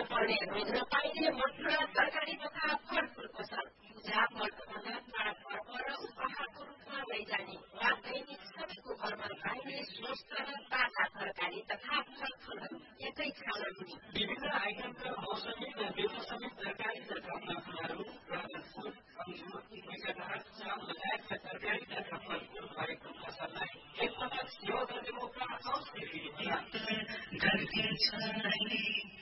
पर्ने रोज्न पाइने मटर तरकारी तथा फलफूलको पूजा व्रतबन्धन चाडपर्व र उपहारको रूपमा लैजाने वा दैनिक सबैको घरमा पाइने स्वस्थ र ताजा तरकारी तथा फलफूलहरू एकै खाना हुने विभिन्न आइटमका मौसमी र बेमौसमी तरकारी तथा फलफूलहरू ड्रागन फ्रुट, अंगुर, कैसाधार, चाम लगायतका तरकारी तथा फलफूल भएको फसललाई एकपटक सेवा गर्ने मौका अवश्य दिनुहोला।